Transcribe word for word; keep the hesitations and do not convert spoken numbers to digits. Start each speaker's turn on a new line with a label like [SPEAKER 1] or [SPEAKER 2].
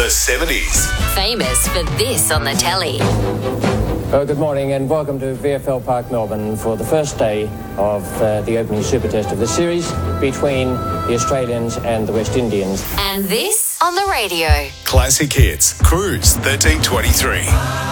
[SPEAKER 1] The seventies.
[SPEAKER 2] Famous for this on the telly.
[SPEAKER 3] Oh, good morning and welcome to V F L Park, Melbourne for the first day of uh, the opening Super Test of the series between the Australians and the West Indians.
[SPEAKER 2] And this on the radio.
[SPEAKER 1] Classic Hits. Cruise thirteen twenty-three.